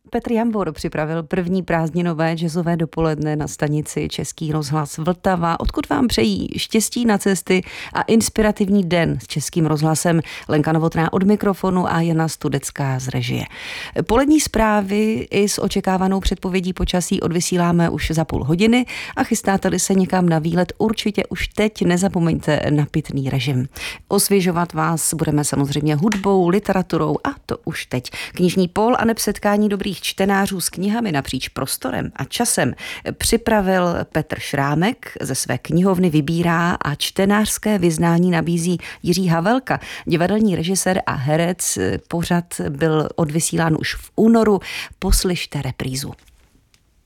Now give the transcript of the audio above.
Petr Jambor připravil první prázdninové jazzové dopoledne na stanici Český rozhlas Vltava, odkud vám přejí štěstí na cesty a inspirativní den s Českým rozhlasem. Lenka Novotná od mikrofonu a Jana Studecká z režie. Polední zprávy i s očekávanou předpovědí počasí odvysíláme už za půl hodiny a chystáte-li se někam na výlet, určitě už teď nezapomeňte na pitný režim. Osvěžovat vás budeme samozřejmě hudbou, literaturou a to už teď. Knižní pól a neb setkání dobrých čtenářů s knihami napříč prostorem a časem připravil Petr Šrámek. Ze své knihovny vybírá a čtenářské vyznání nabízí Jiří Havelka, divadelní režisér a herec. Pořad byl odvysílán už v únoru. Poslyšte reprízu.